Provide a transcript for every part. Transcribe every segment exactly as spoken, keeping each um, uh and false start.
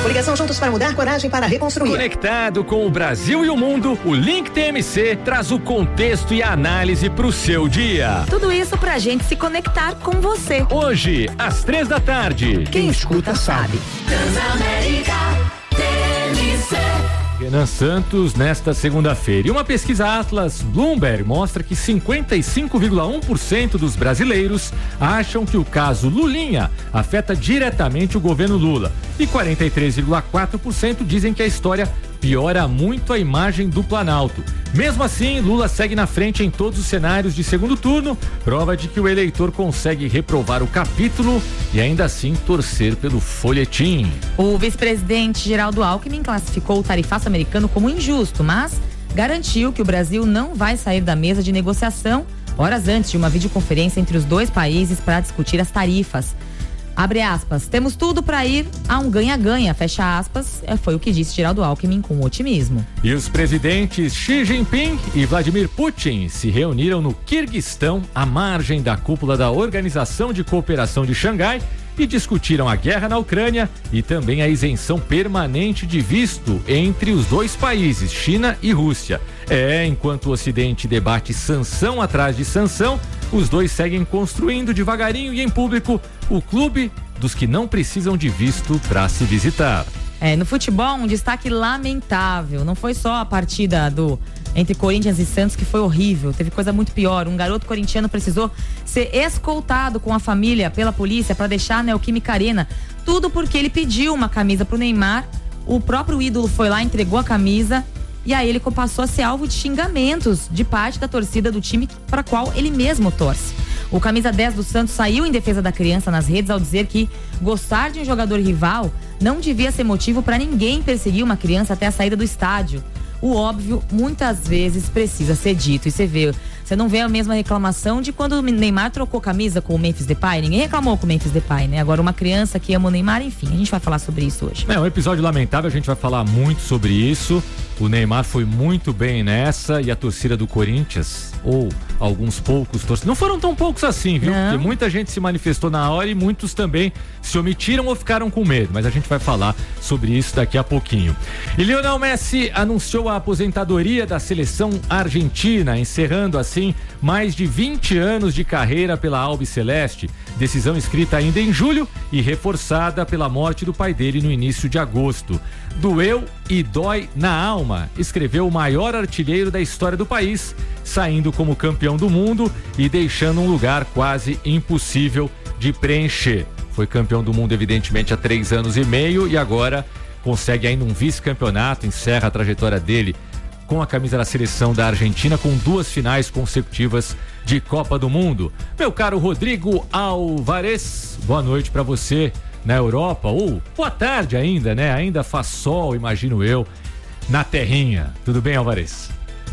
Coligação Juntos para Mudar, Coragem para Reconstruir. Conectado com o Brasil e o mundo, o Link T M C traz o contexto e a análise pro seu dia. Tudo isso pra gente se conectar com você. Hoje, às três da tarde. Quem, Quem escuta, escuta sabe. Transamérica T M C. Renan Santos, nesta segunda-feira. E uma pesquisa Atlas Bloomberg mostra que cinquenta e cinco vírgula um por cento dos brasileiros acham que o caso Lulinha afeta diretamente o governo Lula. E quarenta e três vírgula quatro por cento dizem que a história piora muito a imagem do Planalto. Mesmo assim, Lula segue na frente em todos os cenários de segundo turno, prova de que o eleitor consegue reprovar o capítulo e ainda assim torcer pelo folhetim. O vice-presidente Geraldo Alckmin classificou o tarifaço americano como injusto, mas garantiu que o Brasil não vai sair da mesa de negociação horas antes de uma videoconferência entre os dois países para discutir as tarifas. Abre aspas, temos tudo para ir a um ganha-ganha, fecha aspas, foi o que disse Geraldo Alckmin com otimismo. E os presidentes Xi Jinping e Vladimir Putin se reuniram no Quirguistão, à margem da cúpula da Organização de Cooperação de Xangai, e discutiram a guerra na Ucrânia e também a isenção permanente de visto entre os dois países, China e Rússia. É, enquanto o Ocidente debate sanção atrás de sanção, os dois seguem construindo devagarinho e em público o clube dos que não precisam de visto para se visitar. É, no futebol, um destaque lamentável. Não foi só a partida do entre Corinthians e Santos que foi horrível. Teve coisa muito pior. Um garoto corintiano precisou ser escoltado com a família pela polícia para deixar a Neoquímica Arena. Tudo porque ele pediu uma camisa pro Neymar. O próprio ídolo foi lá, entregou a camisa. E aí ele passou a ser alvo de xingamentos de parte da torcida do time para qual ele mesmo torce. O camisa dez do Santos saiu em defesa da criança nas redes ao dizer que gostar de um jogador rival não devia ser motivo para ninguém perseguir uma criança até a saída do estádio. O óbvio muitas vezes precisa ser dito. E você vê, você não vê a mesma reclamação de quando o Neymar trocou camisa com o Memphis Depay. Ninguém reclamou com o Memphis Depay, né? Agora uma criança que ama o Neymar, enfim, a gente vai falar sobre isso hoje. É um episódio lamentável, a gente vai falar muito sobre isso. O Neymar foi muito bem nessa e a torcida do Corinthians, ou alguns poucos torcedores, não foram tão poucos assim, viu? Não. Porque muita gente se manifestou na hora e muitos também se omitiram ou ficaram com medo, mas a gente vai falar sobre isso daqui a pouquinho. E Lionel Messi anunciou a aposentadoria da seleção argentina, encerrando assim mais de vinte anos de carreira pela Albiceleste, decisão escrita ainda em julho e reforçada pela morte do pai dele no início de agosto. Doeu e dói na alma, escreveu o maior artilheiro da história do país, saindo como campeão do mundo e deixando um lugar quase impossível de preencher. Foi campeão do mundo, evidentemente, há três anos e meio e agora consegue ainda um vice-campeonato, encerra a trajetória dele com a camisa da seleção da Argentina, com duas finais consecutivas de Copa do Mundo. Meu caro Rodrigo Alvarez, boa noite pra você na Europa, ou boa tarde ainda, né? Ainda faz sol, imagino eu, na terrinha. Tudo bem, Alvarez?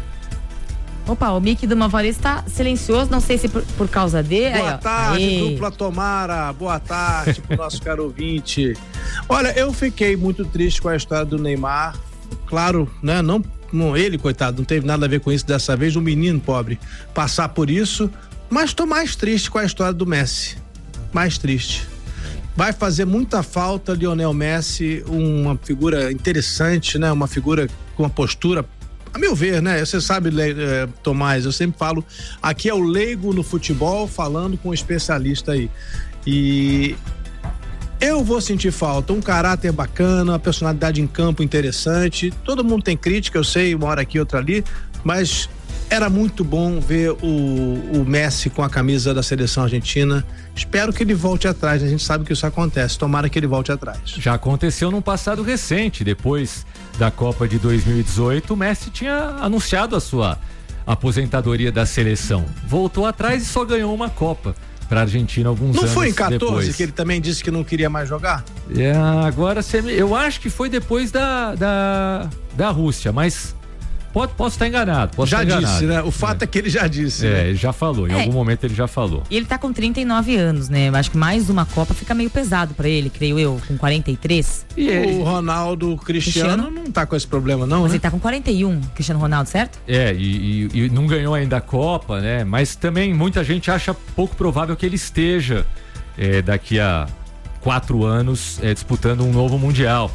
Opa, o mic do Alvarez tá silencioso, não sei se por, por causa dele. Boa aí, tarde, aí. dupla Tomara, boa tarde pro nosso caro ouvinte. Olha, eu fiquei muito triste com a história do Neymar, claro, né, não, não ele, coitado, não teve nada a ver com isso dessa vez, um menino pobre passar por isso, mas tô mais triste com a história do Messi, mais triste. Vai fazer muita falta Lionel Messi, uma figura interessante, né, uma figura com uma postura, a meu ver, né? Você sabe, é, Tomás, eu sempre falo, aqui é o leigo no futebol falando com um especialista aí. E eu vou sentir falta, um caráter bacana, uma personalidade em campo interessante. Todo mundo tem crítica, eu sei, uma hora aqui, outra ali, mas era muito bom ver o, o Messi com a camisa da seleção argentina. Espero que ele volte atrás, a gente sabe que isso acontece, tomara que ele volte atrás. Já aconteceu num passado recente, depois da Copa de dois mil e dezoito, o Messi tinha anunciado a sua aposentadoria da seleção. Voltou atrás e só ganhou uma Copa para a Argentina alguns não anos depois. Não foi em quatorze depois. Que ele também disse que não queria mais jogar? É, agora você me... eu acho que foi depois da, da, da Rússia, mas Pode, posso estar enganado. Posso já estar disse, enganado. né? O fato é, é que ele já disse. É, né? ele já falou. Em é. algum momento ele já falou. E ele tá com trinta e nove anos, né? Eu acho que mais uma Copa fica meio pesado pra ele, creio eu, com quarenta e três. E ele... o Ronaldo Cristiano, Cristiano não tá com esse problema, não, Mas né? ele tá com quarenta e um, Cristiano Ronaldo, certo? É, e, e, e não ganhou ainda a Copa, né? Mas também muita gente acha pouco provável que ele esteja é, daqui a quatro anos é, disputando um novo Mundial.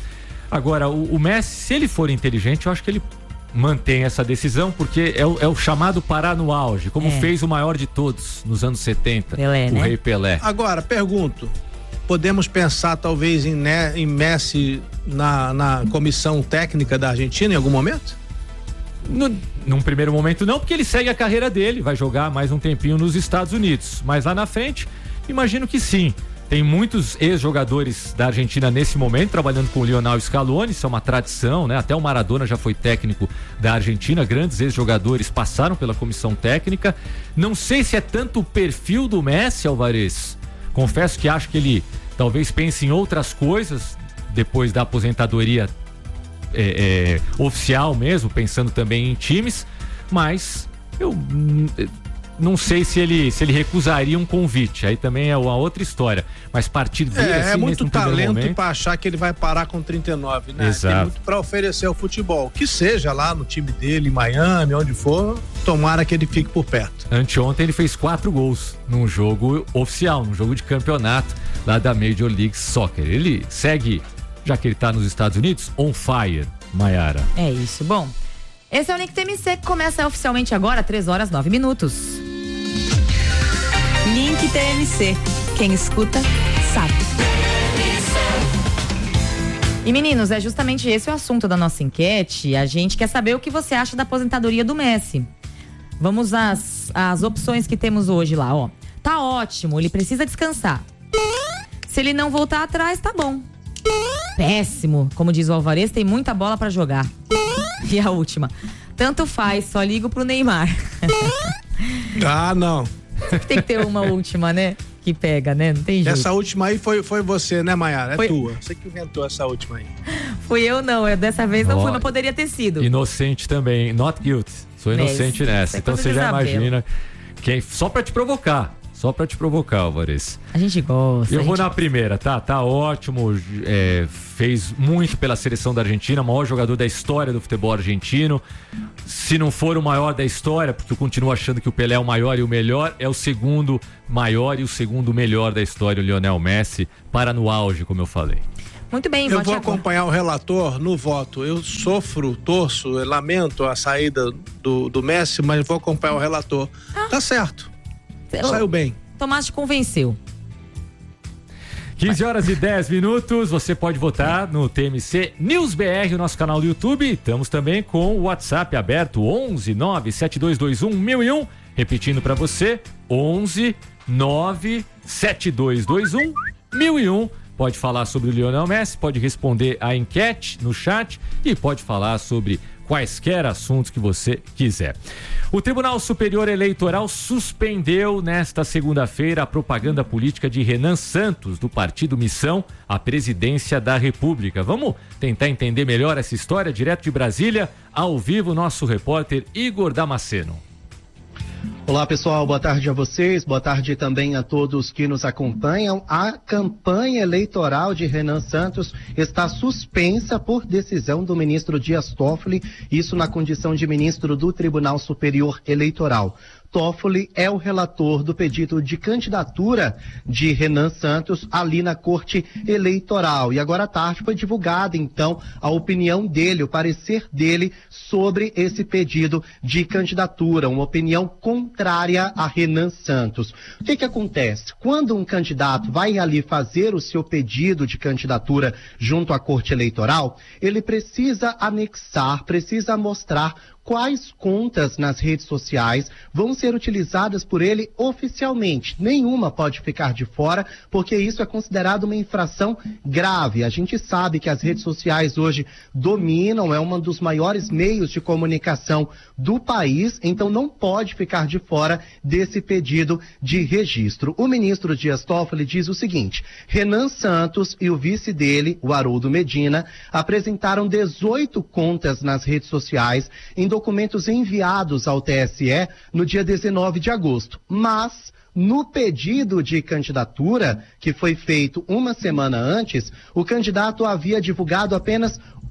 Agora, o, o Messi, se ele for inteligente, eu acho que ele mantém essa decisão, porque é o, é o chamado parar no auge, como é. fez o maior de todos nos anos setenta, Pelé, o né? Rei Pelé. Agora, pergunto, podemos pensar talvez em, né, em Messi na, na comissão técnica da Argentina em algum momento? No, num primeiro momento não, porque ele segue a carreira dele, vai jogar mais um tempinho nos Estados Unidos, mas lá na frente, imagino que sim. Tem muitos ex-jogadores da Argentina nesse momento, trabalhando com o Lionel Scaloni, isso é uma tradição, né? Até o Maradona já foi técnico da Argentina, grandes ex-jogadores passaram pela comissão técnica. Não sei se é tanto o perfil do Messi, Alvarez. Confesso que acho que ele talvez pense em outras coisas depois da aposentadoria é, é, oficial mesmo, pensando também em times, mas eu não sei se ele, se ele recusaria um convite, aí também é uma outra história, mas partir dele é, assim, é muito nesse talento para achar que ele vai parar com trinta e nove, né? Exato. Tem muito para oferecer ao futebol, que seja lá no time dele, em Miami, onde for, tomara que ele fique por perto. Anteontem ele fez quatro gols num jogo oficial, num jogo de campeonato lá da Major League Soccer. Ele segue, já que ele tá nos Estados Unidos, on fire, Maiara. É isso, bom. Esse é o Link T M C que começa oficialmente agora, três horas, nove minutos. Link T M C. Quem escuta, sabe. E meninos, é justamente esse o assunto da nossa enquete. A gente quer saber o que você acha da aposentadoria do Messi. Vamos às, às opções que temos hoje lá, ó. Tá ótimo, ele precisa descansar. Se ele não voltar atrás, tá bom. Péssimo, como diz o Alvarez, tem muita bola pra jogar. E a última, tanto faz, só ligo pro Neymar. Ah, não. Tem que ter uma última, né? Que pega, né? Não tem jeito. Essa última aí foi, foi você, né, Maiara? É foi... tua. Você que inventou essa última aí. Fui eu não, eu dessa vez não oh, fui, mas poderia ter sido. Inocente também, not guilty. Sou inocente Mas, nessa. Então você já imagina quem, só pra te provocar. Só pra te provocar, Alvarez. A gente gosta. Eu vou gente... na primeira, tá? Tá ótimo. É, fez muito pela seleção da Argentina, maior jogador da história do futebol argentino. Se não for o maior da história, porque eu continuo achando que o Pelé é o maior e o melhor, é o segundo maior e o segundo melhor da história, o Lionel Messi, para no auge, como eu falei. Muito bem, eu vou acompanhar o relator no voto. Eu sofro, torço, lamento a saída do, do Messi, mas vou acompanhar o relator. Ah. Tá certo. Saiu bem. Tomás te convenceu. quinze horas e dez minutos, você pode votar no T M C News B R, o nosso canal do YouTube. Estamos também com o WhatsApp aberto, onze nove sete dois dois um mil e um. Repetindo para você, onze nove sete dois dois um mil e um. Pode falar sobre o Lionel Messi, pode responder a enquete no chat e pode falar sobre quaisquer assuntos que você quiser. O Tribunal Superior Eleitoral suspendeu nesta segunda-feira a propaganda política de Renan Santos, do Partido Missão, à presidência da República. Vamos tentar entender melhor essa história? Direto de Brasília, ao vivo, nosso repórter Igor Damasceno. Olá pessoal, boa tarde a vocês, boa tarde também a todos que nos acompanham. A campanha eleitoral de Renan Santos está suspensa por decisão do ministro Dias Toffoli, isso na condição de ministro do Tribunal Superior Eleitoral. Toffoli é o relator do pedido de candidatura de Renan Santos ali na Corte Eleitoral. E agora à tarde foi divulgada, então, a opinião dele, o parecer dele sobre esse pedido de candidatura, uma opinião contrária a Renan Santos. O que que acontece? Quando um candidato vai ali fazer o seu pedido de candidatura junto à Corte Eleitoral, ele precisa anexar, precisa mostrar quais contas nas redes sociais vão ser utilizadas por ele oficialmente. Nenhuma pode ficar de fora, porque isso é considerado uma infração grave. A gente sabe que as redes sociais hoje dominam, é um dos maiores meios de comunicação do país, então não pode ficar de fora desse pedido de registro. O ministro Dias Toffoli diz o seguinte: Renan Santos e o vice dele, o Haroldo Medina, apresentaram dezoito contas nas redes sociais em documentos enviados ao T S E no dia dezenove de agosto, mas no pedido de candidatura, que foi feito uma semana antes, o candidato havia divulgado apenas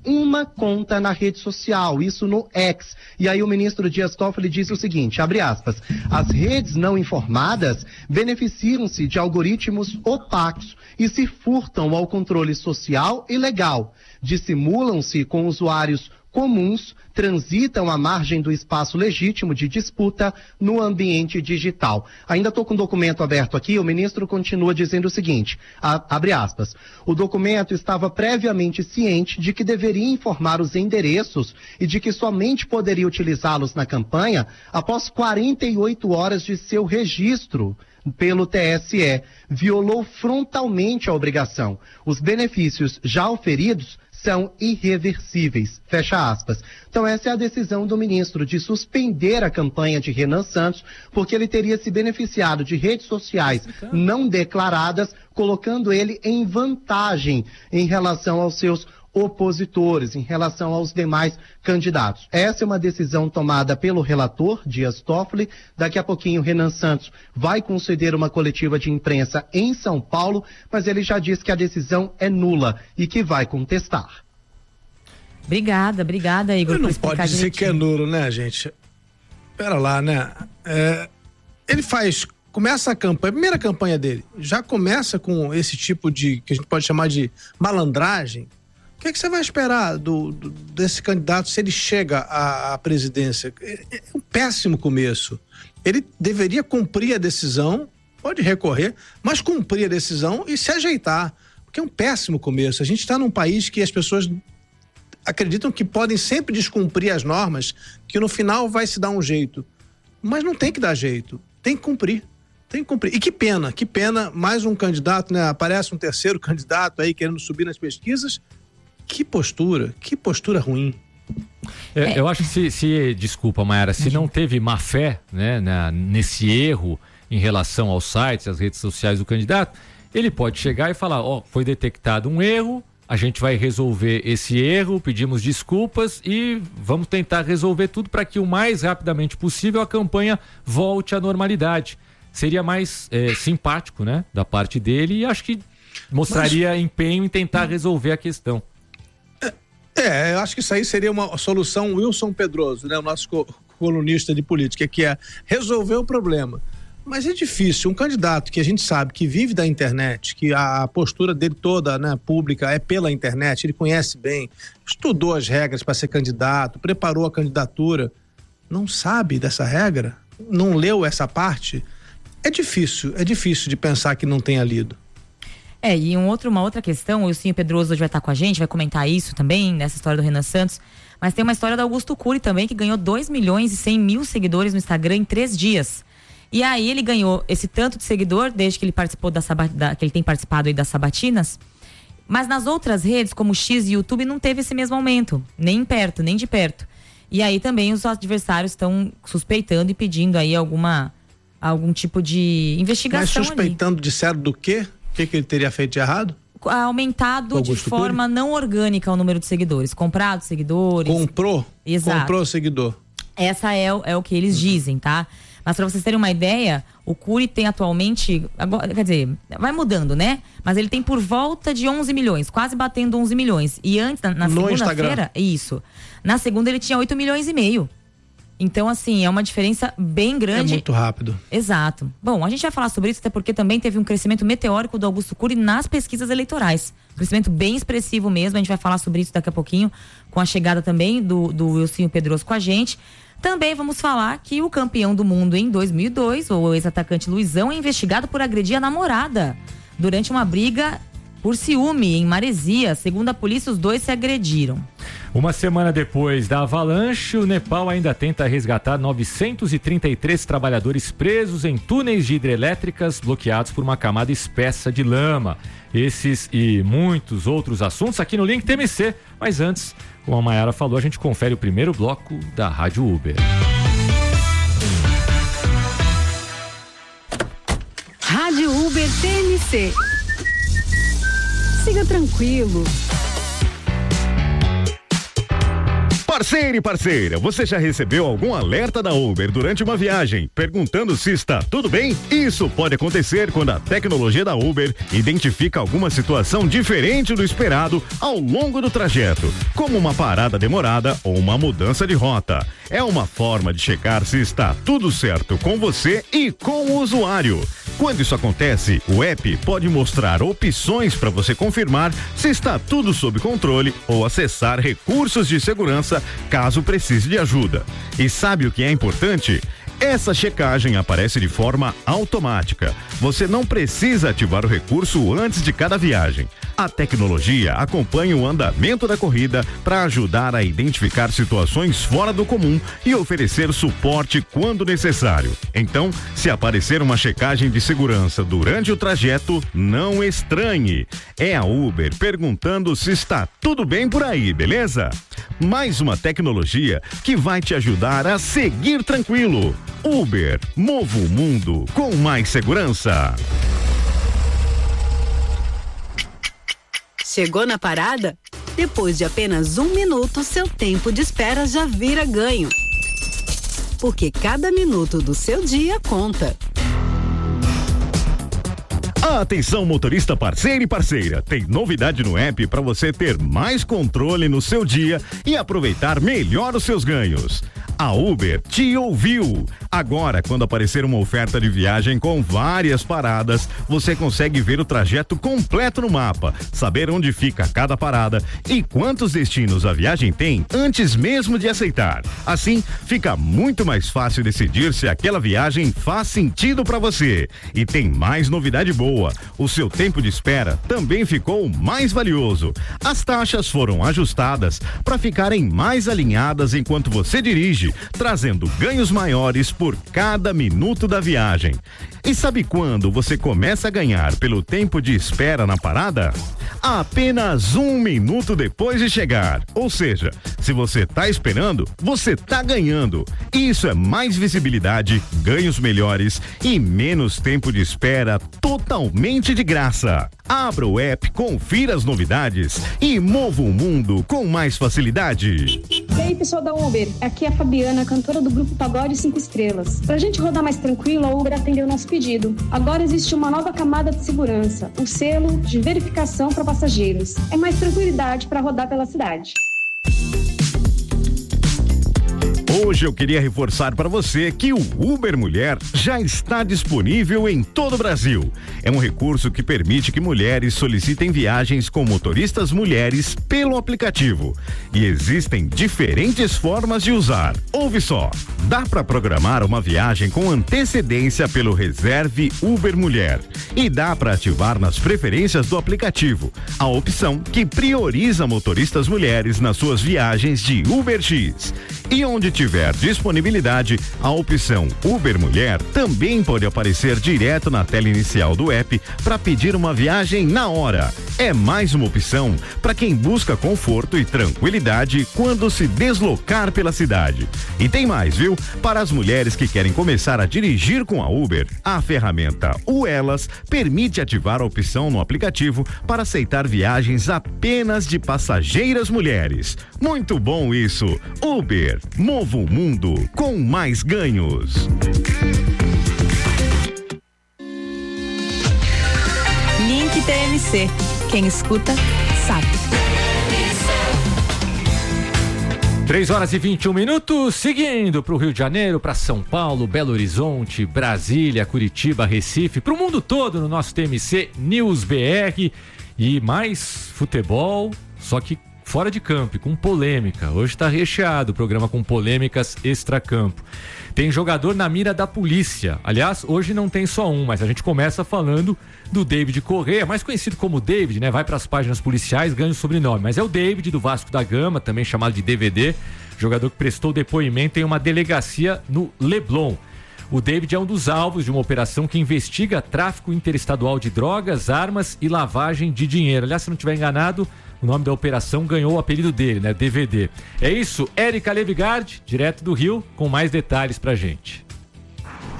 uma conta na rede social, isso no X. E aí o ministro Dias Toffoli disse o seguinte, abre aspas, as redes não informadas beneficiam-se de algoritmos opacos e se furtam ao controle social e legal, dissimulam-se com usuários comuns, transitam à margem do espaço legítimo de disputa no ambiente digital. Ainda estou com o documento aberto aqui, o ministro continua dizendo o seguinte, a, abre aspas, o documento estava previamente ciente de que deveria informar os endereços e de que somente poderia utilizá-los na campanha após quarenta e oito horas de seu registro pelo T S E. Violou frontalmente a obrigação. Os benefícios já oferidos são irreversíveis, fecha aspas. Então essa é a decisão do ministro de suspender a campanha de Renan Santos, porque ele teria se beneficiado de redes sociais não declaradas, colocando ele em vantagem em relação aos seus opositores, em relação aos demais candidatos. Essa é uma decisão tomada pelo relator, Dias Toffoli. Daqui a pouquinho, Renan Santos vai conceder uma coletiva de imprensa em São Paulo, mas ele já disse que a decisão é nula e que vai contestar. Obrigada, obrigada, Igor. Ele não pode dizer direitinho. Que é nulo, né, gente? Pera lá, né? É, ele faz... Começa a campanha, a primeira campanha dele, já começa com esse tipo de, que a gente pode chamar de malandragem. O que, é que você vai esperar do, do, desse candidato se ele chega à, à presidência? É, é um péssimo começo. Ele deveria cumprir a decisão, pode recorrer, mas cumprir a decisão e se ajeitar, porque é um péssimo começo. A gente está num país que as pessoas acreditam que podem sempre descumprir as normas, que no final vai se dar um jeito. Mas não tem que dar jeito, tem que cumprir. Tem que cumprir. E que pena, que pena, mais um candidato, né? Aparece um terceiro candidato aí querendo subir nas pesquisas. Que postura, que postura ruim. É, é. Eu acho que se, se desculpa, Mayara, se não teve má fé, né, na, nesse erro em relação aos sites, às redes sociais do candidato, ele pode chegar e falar, ó, oh, foi detectado um erro, a gente vai resolver esse erro, pedimos desculpas e vamos tentar resolver tudo para que o mais rapidamente possível a campanha volte à normalidade. Seria mais é, simpático, né, da parte dele, e acho que mostraria Mas... empenho em tentar resolver a questão. É, eu acho que isso aí seria uma solução Wilson Pedroso, né, o nosso co- colunista de política, que é resolver o problema. Mas é difícil, um candidato que a gente sabe que vive da internet, que a postura dele toda, né, pública é pela internet, ele conhece bem, estudou as regras para ser candidato, preparou a candidatura, não sabe dessa regra, não leu essa parte, é difícil, é difícil de pensar que não tenha lido. É, e um outro, uma outra questão, o Wilson Pedroso hoje vai estar com a gente, vai comentar isso também, nessa história do Renan Santos, mas tem uma história do Augusto Cury também, que ganhou dois milhões e cem mil seguidores no Instagram em três dias. E aí ele ganhou esse tanto de seguidor, desde que ele participou da, da que ele tem participado aí das sabatinas, mas nas outras redes, como X e YouTube, não teve esse mesmo aumento, nem perto, nem de perto. E aí também os adversários estão suspeitando e pedindo aí alguma, algum tipo de investigação. Mas suspeitando, ali. Disseram do quê? O que, que ele teria feito de errado? Aumentado Augusto de forma Cury? Não orgânica o número de seguidores. Comprado seguidores. Comprou? Exato. Comprou seguidor. Essa é, é o que eles uhum. dizem, tá? Mas pra vocês terem uma ideia, o Cury tem atualmente, agora, quer dizer, vai mudando, né? Mas ele tem por volta de onze milhões, quase batendo onze milhões. E antes, na, na segunda-feira, isso. Na segunda ele tinha oito milhões e meio. Então, assim, é uma diferença bem grande. É muito rápido. Exato. Bom, a gente vai falar sobre isso, até porque também teve um crescimento meteórico do Augusto Cury nas pesquisas eleitorais. Um crescimento bem expressivo mesmo, a gente vai falar sobre isso daqui a pouquinho, com a chegada também do, do Wilson Pedroso com a gente. Também vamos falar que o campeão do mundo em dois mil e dois, o ex-atacante Luizão, é investigado por agredir a namorada durante uma briga por ciúme em Maresia. Segundo a polícia, os dois se agrediram. Uma semana depois da avalanche, o Nepal ainda tenta resgatar novecentos e trinta e três trabalhadores presos em túneis de hidrelétricas bloqueados por uma camada espessa de lama. Esses e muitos outros assuntos aqui no Link T M C. Mas antes, como a Mayara falou, a gente confere o primeiro bloco da Rádio Uber. Rádio Uber T M C. Siga tranquilo. Parceiro e parceira, você já recebeu algum alerta da Uber durante uma viagem, perguntando se está tudo bem? Isso pode acontecer quando a tecnologia da Uber identifica alguma situação diferente do esperado ao longo do trajeto, como uma parada demorada ou uma mudança de rota. É uma forma de checar se está tudo certo com você e com o usuário. Quando isso acontece, o app pode mostrar opções para você confirmar se está tudo sob controle ou acessar recursos de segurança caso precise de ajuda. E sabe o que é importante? Essa checagem aparece de forma automática. Você não precisa ativar o recurso antes de cada viagem. A tecnologia acompanha o andamento da corrida para ajudar a identificar situações fora do comum e oferecer suporte quando necessário. Então, se aparecer uma checagem de segurança durante o trajeto, não estranhe. É a Uber perguntando se está tudo bem por aí, beleza? Mais uma tecnologia que vai te ajudar a seguir tranquilo. Uber, mova o mundo com mais segurança. Chegou na parada? Depois de apenas um minuto, seu tempo de espera já vira ganho. Porque cada minuto do seu dia conta. Atenção, motorista parceiro e parceira, tem novidade no app para você ter mais controle no seu dia e aproveitar melhor os seus ganhos. A Uber te ouviu. Agora, quando aparecer uma oferta de viagem com várias paradas, você consegue ver o trajeto completo no mapa, saber onde fica cada parada e quantos destinos a viagem tem antes mesmo de aceitar. Assim, fica muito mais fácil decidir se aquela viagem faz sentido para você. E tem mais novidade boa. O seu tempo de espera também ficou mais valioso. As taxas foram ajustadas para ficarem mais alinhadas enquanto você dirige, trazendo ganhos maiores por cada minuto da viagem. E sabe quando você começa a ganhar pelo tempo de espera na parada? Apenas um minuto depois de chegar. Ou seja, se você tá esperando, você tá ganhando. Isso é mais visibilidade, ganhos melhores e menos tempo de espera totalmente de graça. Abra o app, confira as novidades e mova o mundo com mais facilidade. E aí, pessoal da Uber, aqui é a Fabiana, cantora do grupo Pagode cinco Estrelas. Pra gente rodar mais tranquilo, a Uber atendeu o nosso pedido. Agora existe uma nova camada de segurança, o selo de verificação para passageiros. É mais tranquilidade para rodar pela cidade. Hoje eu queria reforçar para você que o Uber Mulher já está disponível em todo o Brasil. É um recurso que permite que mulheres solicitem viagens com motoristas mulheres pelo aplicativo. E existem diferentes formas de usar. Ouve só, dá para programar uma viagem com antecedência pelo Reserve Uber Mulher. E dá para ativar nas preferências do aplicativo a opção que prioriza motoristas mulheres nas suas viagens de UberX. E onde tiver disponibilidade, a opção Uber Mulher também pode aparecer direto na tela inicial do app para pedir uma viagem na hora. É mais uma opção para quem busca conforto e tranquilidade quando se deslocar pela cidade. E tem mais, viu? Para as mulheres que querem começar a dirigir com a Uber, a ferramenta U Elas permite ativar a opção no aplicativo para aceitar viagens apenas de passageiras mulheres. Muito bom isso! Uber, mova o mundo com mais ganhos. Link T M C. Quem escuta, sabe. três horas e vinte e um minutos, seguindo para o Rio de Janeiro, para São Paulo, Belo Horizonte, Brasília, Curitiba, Recife, para o mundo todo no nosso T M C News B R e mais futebol, só que fora de campo e com polêmica. Hoje está recheado o programa com polêmicas extracampo. Tem jogador na mira da polícia. Aliás, hoje não tem só um, mas a gente começa falando do David Corrêa, mais conhecido como David, né? Vai para as páginas policiais, ganha o sobrenome. Mas é o David do Vasco da Gama, também chamado de D V D, jogador que prestou depoimento em uma delegacia no Leblon. O David é um dos alvos de uma operação que investiga tráfico interestadual de drogas, armas e lavagem de dinheiro. Aliás, se não estiver enganado, o nome da operação ganhou o apelido dele, né? D V D. É isso, Érica Levigard, direto do Rio, com mais detalhes pra gente.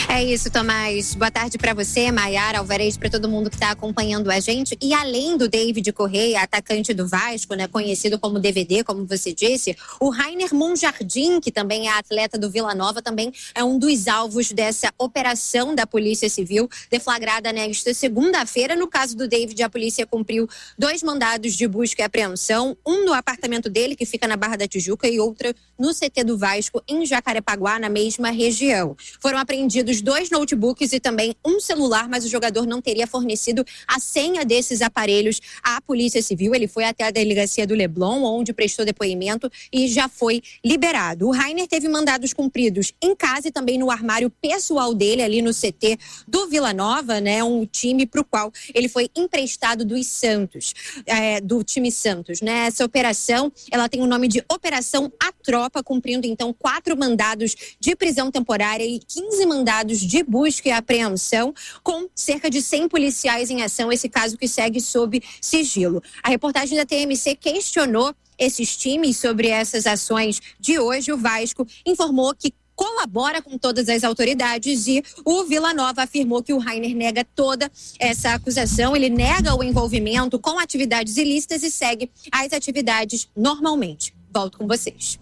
É isso, Tomás. Boa tarde para você, Maiara Alvarez, para todo mundo que está acompanhando a gente. E além do David Correia, atacante do Vasco, né, conhecido como D V D, como você disse, o Rainer Monjardim, que também é atleta do Vila Nova, também é um dos alvos dessa operação da Polícia Civil, deflagrada nesta segunda-feira. No caso do David, a polícia cumpriu dois mandados de busca e apreensão, um no apartamento dele, que fica na Barra da Tijuca, e outro no C T do Vasco, em Jacarepaguá, na mesma região. Foram apreendidos dois notebooks e também um celular, mas o jogador não teria fornecido a senha desses aparelhos à Polícia Civil. Ele foi até a delegacia do Leblon, onde prestou depoimento e já foi liberado. O Rainer teve mandados cumpridos em casa e também no armário pessoal dele, ali no C T do Vila Nova, né? Um time para o qual ele foi emprestado dos Santos, é, do time Santos, né? Essa operação, ela tem o nome de Operação A Tropa, cumprindo então quatro mandados de prisão temporária e quinze mandados de busca e apreensão, com cerca de cem policiais em ação, esse caso que segue sob sigilo. A reportagem da T M C questionou esses times sobre essas ações de hoje. O Vasco informou que colabora com todas as autoridades e o Vila Nova afirmou que o Rainer nega toda essa acusação, ele nega o envolvimento com atividades ilícitas e segue as atividades normalmente. Volto com vocês.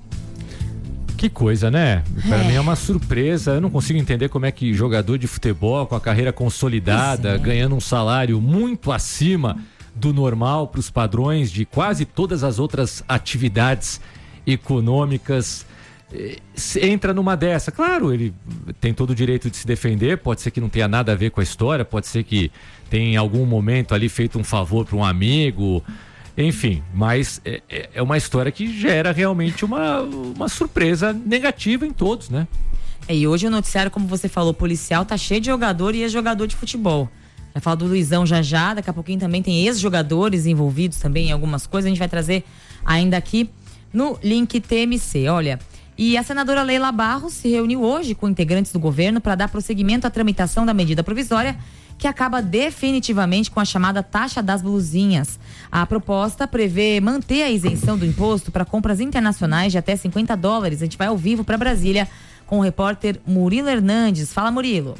Que coisa, né? Para É. mim é uma surpresa. Eu não consigo entender como é que jogador de futebol com a carreira consolidada, é. ganhando um salário muito acima do normal para os padrões de quase todas as outras atividades econômicas, eh, entra numa dessa. Claro, ele tem todo o direito de se defender, pode ser que não tenha nada a ver com a história, pode ser que tenha em algum momento ali feito um favor para um amigo. Enfim, mas é, é uma história que gera realmente uma, uma surpresa negativa em todos, né? É, e hoje o noticiário, como você falou, policial, tá cheio de jogador e ex-jogador de futebol. Vai falar do Luizão já já, daqui a pouquinho também tem ex-jogadores envolvidos também em algumas coisas. A gente vai trazer ainda aqui no link T M C. Olha, e a senadora Leila Barros se reuniu hoje com integrantes do governo para dar prosseguimento à tramitação da medida provisória que acaba definitivamente com a chamada taxa das blusinhas. A proposta prevê manter a isenção do imposto para compras internacionais de até cinquenta dólares. A gente vai ao vivo para Brasília com o repórter Murilo Hernandes. Fala, Murilo.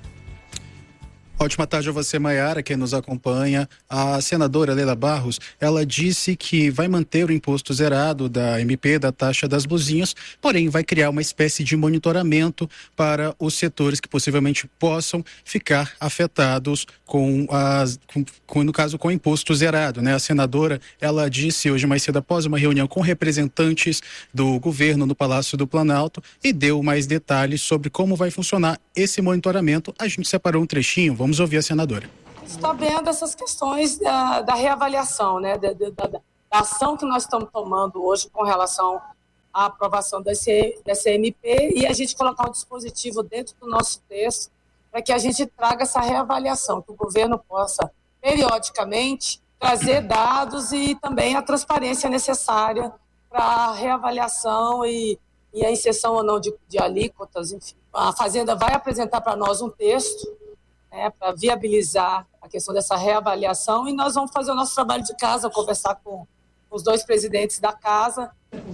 Ótima tarde a você, Maiara, quem nos acompanha. A senadora Leila Barros, ela disse que vai manter o imposto zerado da M P, da taxa das blusinhas, porém vai criar uma espécie de monitoramento para os setores que possivelmente possam ficar afetados com, as, com, com no caso, com o imposto zerado, né? A senadora, ela disse hoje mais cedo após uma reunião com representantes do governo no Palácio do Planalto e deu mais detalhes sobre como vai funcionar esse monitoramento. A gente separou um trechinho. Vamos ouvir a senadora. Está vendo essas questões da, da reavaliação, né, da, da, da, da ação que nós estamos tomando hoje com relação à aprovação desse, dessa M P e a gente colocar um dispositivo dentro do nosso texto para que a gente traga essa reavaliação, que o governo possa, periodicamente, trazer dados e também a transparência necessária para a reavaliação e, e a inserção ou não de, de alíquotas, enfim. A Fazenda vai apresentar para nós um texto, né, para viabilizar a questão dessa reavaliação e nós vamos fazer o nosso trabalho de casa, conversar com os dois presidentes da casa.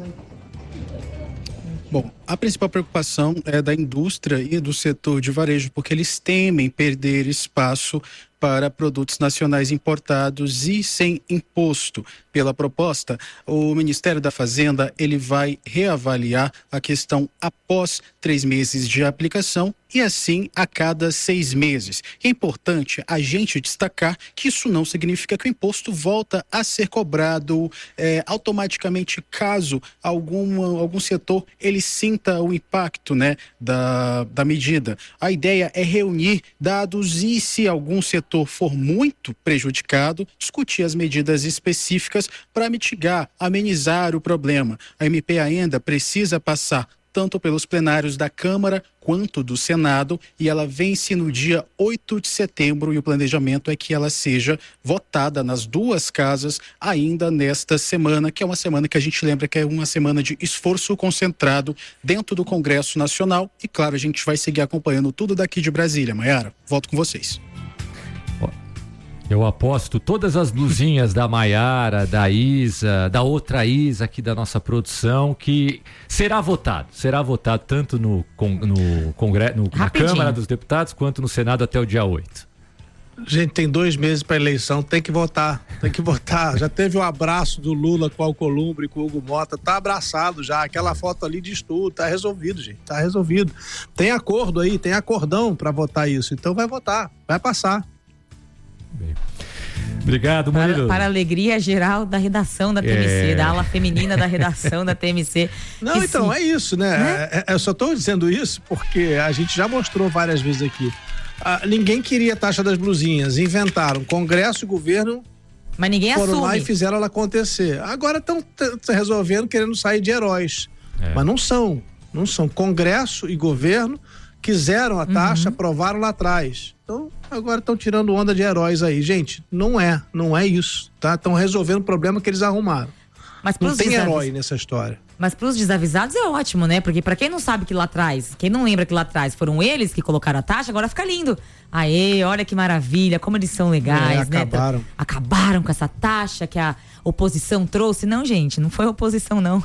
Bom, a principal preocupação é da indústria e do setor de varejo, porque eles temem perder espaço para produtos nacionais importados e sem imposto. Pela proposta, o Ministério da Fazenda ele vai reavaliar a questão após três meses de aplicação e assim a cada seis meses. É importante a gente destacar que isso não significa que o imposto volta a ser cobrado é, automaticamente caso algum, algum setor ele sinta o impacto, né, da, da medida. A ideia é reunir dados e se algum setor for muito prejudicado, discutir as medidas específicas para mitigar, amenizar o problema. A M P ainda precisa passar tanto pelos plenários da Câmara quanto do Senado e ela vence no dia oito de setembro e o planejamento é que ela seja votada nas duas casas ainda nesta semana, que é uma semana que a gente lembra que é uma semana de esforço concentrado dentro do Congresso Nacional e claro, a gente vai seguir acompanhando tudo daqui de Brasília. Maiara, volto com vocês. Eu aposto todas as blusinhas da Maiara, da Isa, da outra Isa aqui da nossa produção, que será votado. Será votado tanto no, no Congresso, no, na Câmara dos Deputados, quanto no Senado até o dia oito. Gente, tem dois meses para eleição, tem que votar, tem que votar. Já teve um abraço do Lula com o Alcolumbre, com o Hugo Mota, tá abraçado já. Aquela foto ali diz tudo, tá resolvido, gente, tá resolvido. Tem acordo aí, tem acordão para votar isso, então vai votar, vai passar. Bem. Obrigado, Murilo. Para, para a alegria geral da redação da T M C, é. da ala feminina da redação da T M C. Não, que então, sim. é isso, né? né? É, eu só estou dizendo isso porque a gente já mostrou várias vezes aqui. Ah, ninguém queria a taxa das blusinhas, inventaram, Congresso e governo. Mas ninguém foram assume. lá e fizeram ela acontecer. Agora estão resolvendo, querendo sair de heróis. É. Mas não são, não são. Congresso e governo quiseram a taxa, uhum. aprovaram lá atrás. Então, agora estão tirando onda de heróis aí. Gente, não é, não é isso, tá? Estão resolvendo o problema que eles arrumaram. Mas não tem desavis... herói nessa história. Mas pros desavisados é ótimo, né? Porque pra quem não sabe que lá atrás, quem não lembra que lá atrás foram eles que colocaram a taxa, agora fica lindo. Aê, olha que maravilha, como eles são legais, é, acabaram. né? Acabaram com essa taxa que a oposição trouxe. Não, gente, não foi oposição, não.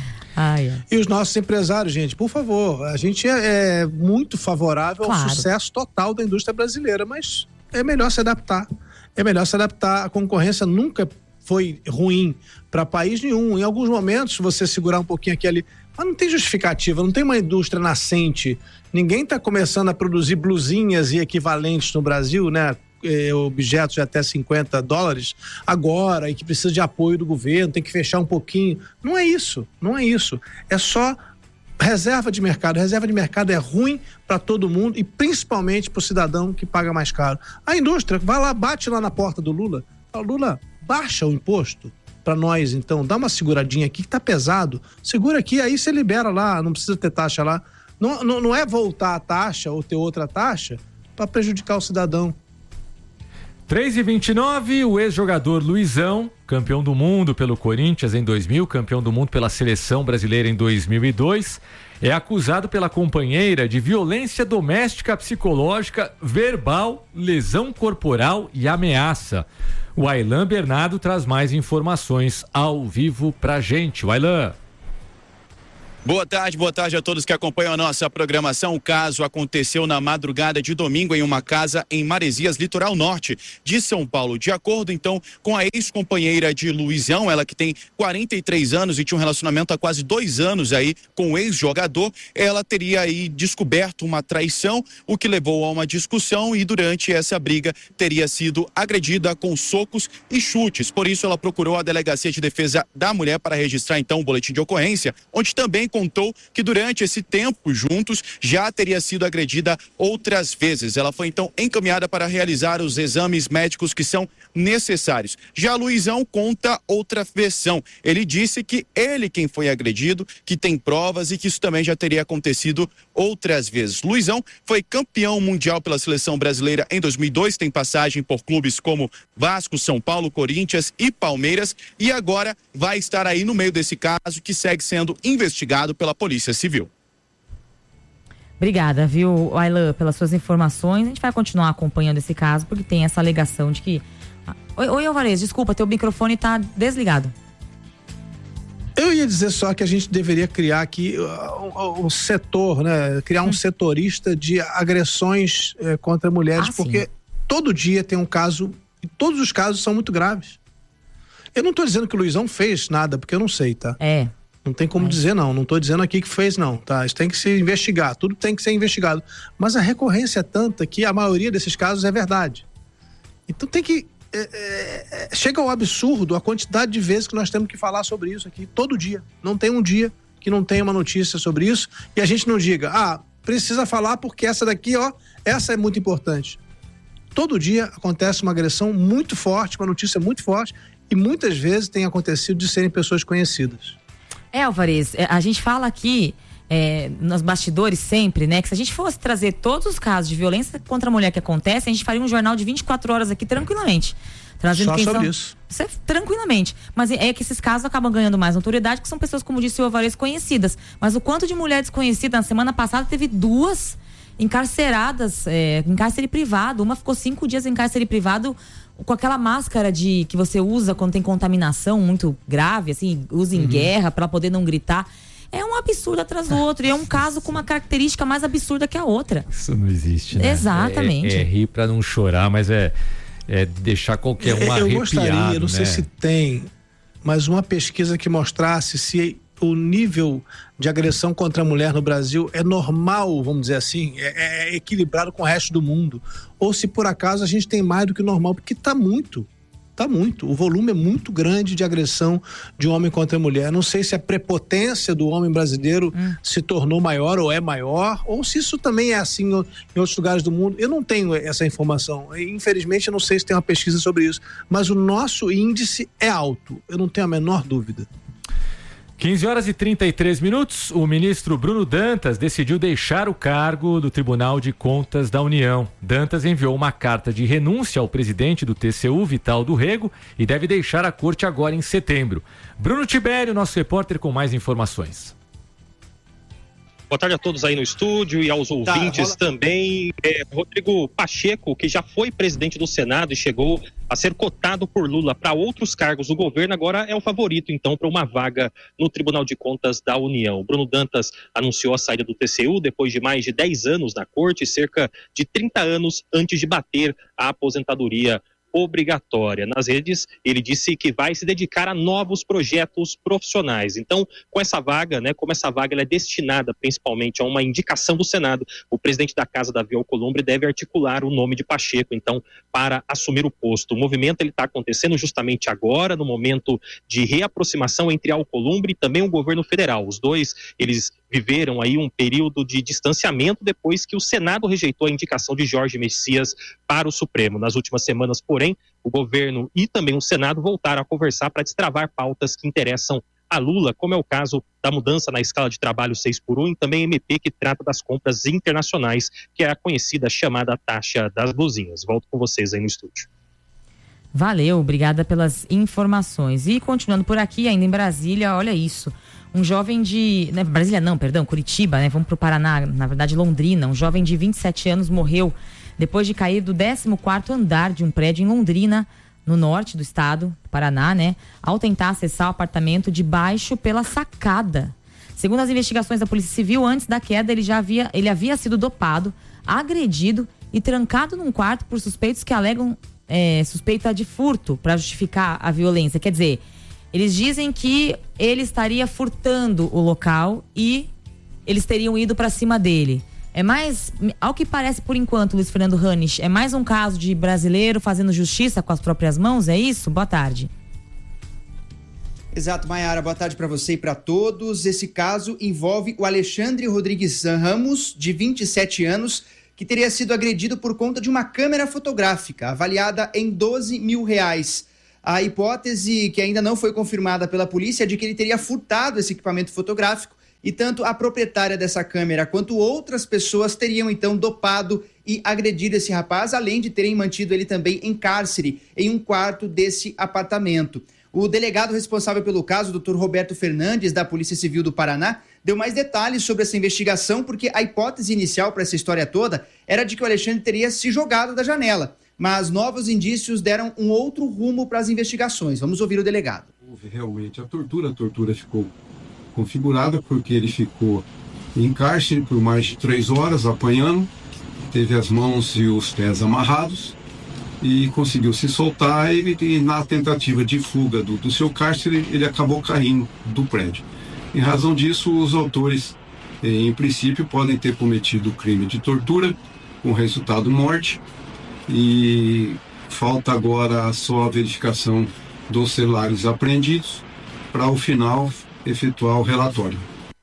Ai, é. E os nossos empresários, gente, por favor, a gente é, é muito favorável claro. ao sucesso total da indústria brasileira, mas é melhor se adaptar. É melhor se adaptar. A concorrência nunca foi ruim para país nenhum. Em alguns momentos, se você segurar um pouquinho aqui ali, mas não tem justificativa, não tem uma indústria nascente. Ninguém está começando a produzir blusinhas e equivalentes no Brasil, né? Objetos de até cinquenta dólares agora e que precisa de apoio do governo, tem que fechar um pouquinho. Não é isso, não é isso. É só reserva de mercado. Reserva de mercado é ruim para todo mundo e principalmente para o cidadão que paga mais caro. A indústria vai lá, bate lá na porta do Lula. Fala, Lula, baixa o imposto para nós, então, dá uma seguradinha aqui que tá pesado. Segura aqui, aí você libera lá, não precisa ter taxa lá. Não, não, não é voltar a taxa ou ter outra taxa para prejudicar o cidadão. três e vinte e nove, o ex-jogador Luizão, campeão do mundo pelo Corinthians em dois mil, campeão do mundo pela seleção brasileira em dois mil e dois, é acusado pela companheira de violência doméstica, psicológica, verbal, lesão corporal e ameaça. O Aylan Bernardo traz mais informações ao vivo pra gente. O Aylan. Boa tarde, boa tarde a todos que acompanham a nossa programação. O caso aconteceu na madrugada de domingo em uma casa em Maresias, litoral norte de São Paulo. De acordo, então, com a ex-companheira de Luizão, ela que tem quarenta e três anos e tinha um relacionamento há quase dois anos aí com o ex-jogador, ela teria aí descoberto uma traição, o que levou a uma discussão e durante essa briga teria sido agredida com socos e chutes. Por isso, ela procurou a Delegacia de Defesa da Mulher para registrar, então, um boletim de ocorrência, onde também contou que durante esse tempo juntos já teria sido agredida outras vezes. Ela foi então encaminhada para realizar os exames médicos que são necessários. Já Luizão conta outra versão. Ele disse que ele quem foi agredido, que tem provas e que isso também já teria acontecido outras vezes. Luizão foi campeão mundial pela seleção brasileira em dois mil e dois, tem passagem por clubes como Vasco, São Paulo, Corinthians e Palmeiras e agora vai estar aí no meio desse caso que segue sendo investigado pela Polícia Civil. Obrigada, viu, Aylan, pelas suas informações. A gente vai continuar acompanhando esse caso, porque tem essa alegação de que... Oi, oi Alvarez, desculpa, teu microfone tá desligado. Eu ia dizer só que a gente deveria criar aqui um, um setor, né? Criar um hum. setorista de agressões eh, contra mulheres, ah, porque sim. todo dia tem um caso, e todos os casos são muito graves. Eu não tô dizendo que o Luizão fez nada, porque eu não sei, tá? É. Não tem como é. dizer não, não tô dizendo aqui que fez não, tá? Isso tem que se investigar, tudo tem que ser investigado. Mas a recorrência é tanta que a maioria desses casos é verdade. Então tem que... É, é, chega ao absurdo a quantidade de vezes que nós temos que falar sobre isso aqui, todo dia. Não tem um dia que não tenha uma notícia sobre isso e a gente não diga, ah, precisa falar porque essa daqui, ó, essa é muito importante. Todo dia acontece uma agressão muito forte, uma notícia muito forte e muitas vezes tem acontecido de serem pessoas conhecidas. É, Alvarez, a gente fala aqui é, nos bastidores sempre, né, que se a gente fosse trazer todos os casos de violência contra a mulher que acontecem, a gente faria um jornal de vinte e quatro horas aqui tranquilamente. Trazendo Só quem sobre são... isso. isso é, tranquilamente. Mas é que esses casos acabam ganhando mais notoriedade, que são pessoas, como disse o Alvarez, conhecidas. Mas o quanto de mulher desconhecida, na semana passada teve duas encarceradas, é, em cárcere privado. Uma ficou cinco dias em cárcere privado, com aquela máscara de que você usa quando tem contaminação muito grave, assim, usa em uhum. guerra para poder não gritar. É um absurdo atrás do outro. E é um caso com uma característica mais absurda que a outra. Isso não existe, né? Exatamente. É, é rir pra não chorar, mas é, é deixar qualquer um arrepiado, eu gostaria, eu não né? sei se tem, mas uma pesquisa que mostrasse se o nível de agressão contra a mulher no Brasil é normal, vamos dizer assim, é, é equilibrado com o resto do mundo. Ou se por acaso a gente tem mais do que o normal, porque tá muito. Tá muito. O volume é muito grande de agressão de homem contra mulher. Não sei se a prepotência do homem brasileiro hum. se tornou maior ou é maior, ou se isso também é assim em outros lugares do mundo. Eu não tenho essa informação. Infelizmente, eu não sei se tem uma pesquisa sobre isso. Mas o nosso índice é alto. Eu não tenho a menor dúvida. quinze horas e trinta e três minutos, o ministro Bruno Dantas decidiu deixar o cargo do Tribunal de Contas da União. Dantas enviou uma carta de renúncia ao presidente do T C U, Vital do Rego, e deve deixar a corte agora em setembro. Bruno Tibério, nosso repórter, com mais informações. Boa tarde a todos aí no estúdio e aos ouvintes tá, também. É, Rodrigo Pacheco, que já foi presidente do Senado e chegou a ser cotado por Lula para outros cargos do governo, agora é o favorito, então, para uma vaga no Tribunal de Contas da União. Bruno Dantas anunciou a saída do T C U depois de mais de dez anos na corte, cerca de trinta anos antes de bater a aposentadoria obrigatória. Nas redes, ele disse que vai se dedicar a novos projetos profissionais. Então, com essa vaga, né, como essa vaga ela é destinada principalmente a uma indicação do Senado, o presidente da Casa, Davi Alcolumbre, deve articular o nome de Pacheco, então, para assumir o posto. O movimento ele está acontecendo justamente agora, no momento de reaproximação entre Alcolumbre e também o governo federal. Os dois, eles viveram aí um período de distanciamento depois que o Senado rejeitou a indicação de Jorge Messias para o Supremo. Nas últimas semanas, porém, o governo e também o Senado voltaram a conversar para destravar pautas que interessam a Lula, como é o caso da mudança na escala de trabalho seis por um e também M P, que trata das compras internacionais, que é a conhecida chamada taxa das blusinhas. Volto com vocês aí no estúdio. Valeu, obrigada pelas informações. E continuando por aqui, ainda em Brasília, olha isso. Um jovem de... Né, Brasília não, perdão, Curitiba, né? Vamos pro Paraná, na verdade Londrina. Um jovem de vinte e sete anos morreu depois de cair do décimo quarto andar de um prédio em Londrina, no norte do estado, Paraná, né? Ao tentar acessar o apartamento de baixo pela sacada. Segundo as investigações da Polícia Civil, antes da queda ele já havia, ele havia sido dopado, agredido e trancado num quarto por suspeitos que alegam é, suspeita de furto para justificar a violência. Quer dizer, eles dizem que ele estaria furtando o local e eles teriam ido para cima dele. É mais, ao que parece por enquanto, Luiz Fernando Hanisch, é mais um caso de brasileiro fazendo justiça com as próprias mãos, é isso? Boa tarde. Exato, Maiara, boa tarde para você e para todos. Esse caso envolve o Alexandre Rodrigues Ramos, de vinte e sete anos, que teria sido agredido por conta de uma câmera fotográfica, avaliada em doze mil reais. A hipótese, que ainda não foi confirmada pela polícia, é de que ele teria furtado esse equipamento fotográfico e tanto a proprietária dessa câmera quanto outras pessoas teriam então dopado e agredido esse rapaz, além de terem mantido ele também em cárcere, em um quarto desse apartamento. O delegado responsável pelo caso, doutor Roberto Fernandes, da Polícia Civil do Paraná, deu mais detalhes sobre essa investigação, porque a hipótese inicial para essa história toda era de que o Alexandre teria se jogado da janela. Mas novos indícios deram um outro rumo para as investigações. Vamos ouvir o delegado. Houve realmente a tortura. A tortura ficou configurada porque ele ficou em cárcere por mais de três horas apanhando, teve as mãos e os pés amarrados e conseguiu se soltar e, e na tentativa de fuga do, do seu cárcere ele acabou caindo do prédio. Em razão disso, os autores, em princípio, podem ter cometido o crime de tortura com resultado morte. E falta agora só a verificação dos celulares apreendidos para, ao final, efetuar o relatório.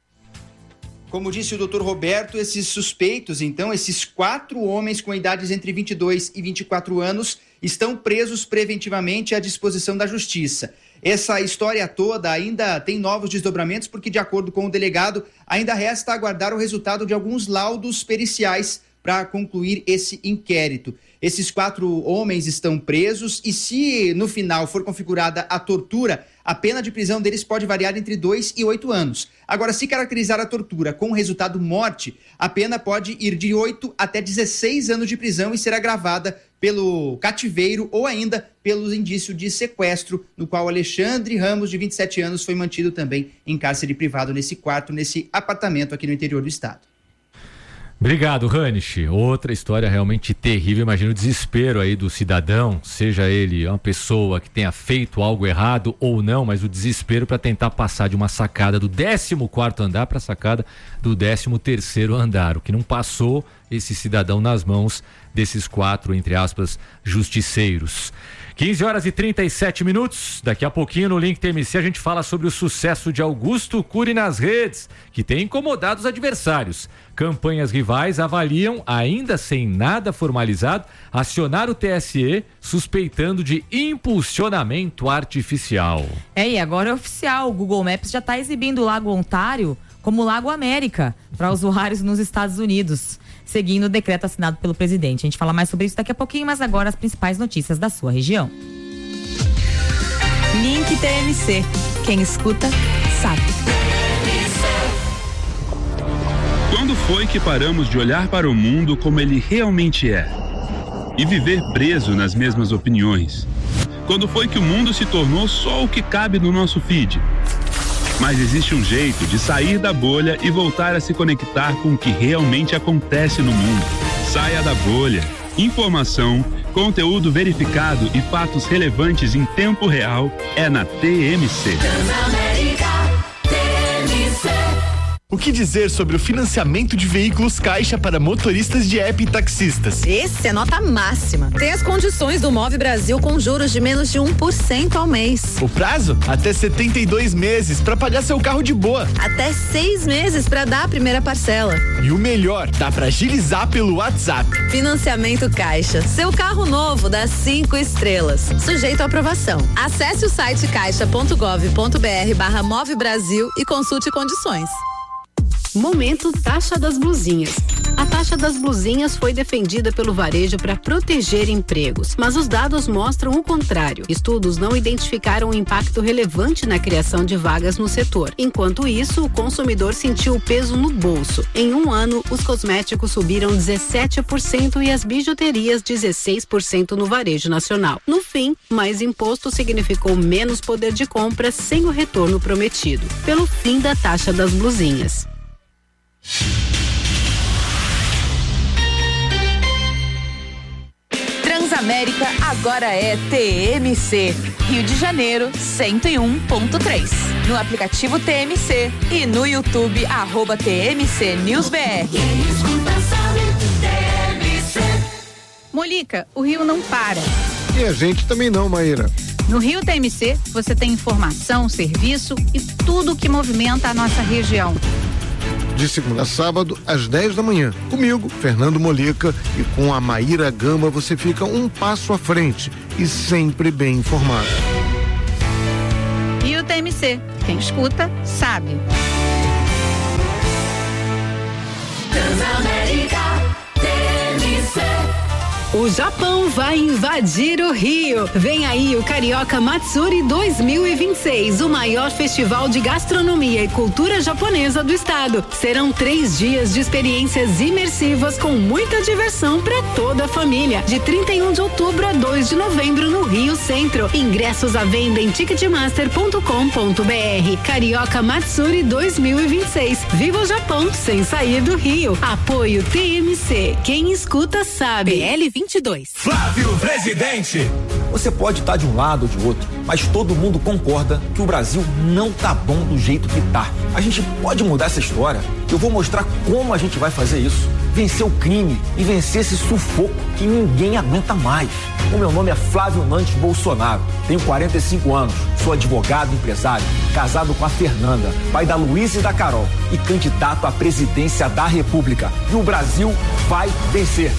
Como disse o doutor Roberto, esses suspeitos, então, esses quatro homens com idades entre vinte e dois e vinte e quatro anos, estão presos preventivamente à disposição da Justiça. Essa história toda ainda tem novos desdobramentos, porque, de acordo com o delegado, ainda resta aguardar o resultado de alguns laudos periciais para concluir esse inquérito. Esses quatro homens estão presos e, se no final for configurada a tortura, a pena de prisão deles pode variar entre dois e oito anos. Agora, se caracterizar a tortura com o resultado morte, a pena pode ir de oito até dezesseis anos de prisão e ser agravada pelo cativeiro ou ainda pelos indícios de sequestro, no qual Alexandre Ramos, de vinte e sete anos, foi mantido também em cárcere privado nesse quarto, nesse apartamento aqui no interior do estado. Obrigado, Ranish. Outra história realmente terrível. Imagina o desespero aí do cidadão, seja ele uma pessoa que tenha feito algo errado ou não, mas o desespero para tentar passar de uma sacada do décimo quarto andar para a sacada do décimo terceiro andar. O que não passou esse cidadão nas mãos desses quatro, entre aspas, justiceiros. quinze horas e trinta e sete minutos. Daqui a pouquinho no Link T M C a gente fala sobre o sucesso de Augusto Cury nas redes, que tem incomodado os adversários. Campanhas rivais avaliam, ainda sem nada formalizado, acionar o T S E suspeitando de impulsionamento artificial. É, e agora é oficial. O Google Maps já está exibindo o Lago Ontário como Lago América para usuários nos Estados Unidos, seguindo o decreto assinado pelo presidente. A gente fala mais sobre isso daqui a pouquinho, mas agora as principais notícias da sua região. Link T M C. Quem escuta, sabe. Quando foi que paramos de olhar para o mundo como ele realmente é? E viver preso nas mesmas opiniões? Quando foi que o mundo se tornou só o que cabe no nosso feed? Mas existe um jeito de sair da bolha e voltar a se conectar com o que realmente acontece no mundo. Saia da bolha. Informação, conteúdo verificado e fatos relevantes em tempo real é na T M C. O que dizer sobre o financiamento de veículos Caixa para motoristas de app e taxistas? Esse é nota máxima. Tem as condições do Move Brasil com juros de menos de um por cento ao mês. O prazo? Até setenta e dois meses para pagar seu carro de boa. Até seis meses para dar a primeira parcela. E o melhor, dá para agilizar pelo WhatsApp. Financiamento Caixa. Seu carro novo dá cinco estrelas. Sujeito à aprovação. Acesse o site caixa ponto gov ponto br barra Move Brasil e consulte condições. Momento Taxa das Blusinhas. A taxa das blusinhas foi defendida pelo varejo para proteger empregos, mas os dados mostram o contrário. Estudos não identificaram um impacto relevante na criação de vagas no setor. Enquanto isso, o consumidor sentiu o peso no bolso. Em um ano, os cosméticos subiram dezessete por cento e as bijuterias dezesseis por cento no varejo nacional. No fim, mais imposto significou menos poder de compra sem o retorno prometido. Pelo fim da taxa das blusinhas. Transamérica agora é T M C. Rio de Janeiro, cento e um ponto três. No aplicativo T M C e no YouTube, arroba T M C News B R. Molica, o Rio não para. E a gente também não, Maíra. No Rio T M C, você tem informação, serviço e tudo que movimenta a nossa região. De segunda a sábado, às dez da manhã. Comigo, Fernando Molica, e com a Maíra Gamba você fica um passo à frente e sempre bem informado. E o T M C, quem escuta, sabe. Transamérica T M C. O Japão vai invadir o Rio. Vem aí o Carioca Matsuri dois mil e vinte e seis, o maior festival de gastronomia e cultura japonesa do estado. Serão três dias de experiências imersivas com muita diversão para toda a família. De trinta e um de outubro a dois de novembro no Rio Centro. Ingressos à venda em ticketmaster ponto com ponto br. Carioca Matsuri dois mil e vinte e seis. Viva o Japão sem sair do Rio. Apoio T M C. Quem escuta sabe. P L vinte e dois. Flávio Presidente. Você pode estar de um lado ou de outro, mas todo mundo concorda que o Brasil não tá bom do jeito que tá. A gente pode mudar essa história. Eu vou mostrar como a gente vai fazer isso. Vencer o crime e vencer esse sufoco que ninguém aguenta mais. O meu nome é Flávio Nantes Bolsonaro. Tenho quarenta e cinco anos, sou advogado e empresário, casado com a Fernanda, pai da Luísa e da Carol e candidato à presidência da República. E o Brasil vai vencer.